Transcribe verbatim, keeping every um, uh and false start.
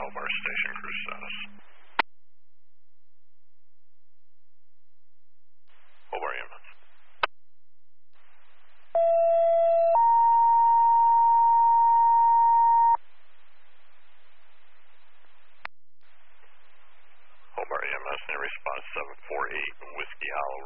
Hobart Station crew status. Hobart E M S. Hobart E M S in response seven four eight Whiskey Hollow